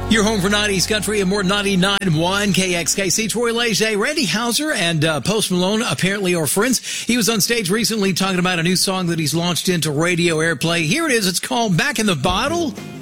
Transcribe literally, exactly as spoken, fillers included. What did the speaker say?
Your home for nineties country and more ninety-nine point one K X K C. Troy Leger, Randy Houser, and uh, Post Malone apparently are friends. He was on stage recently talking about a new song that he's launched into radio airplay. Here it is. It's called Back in the Bottle.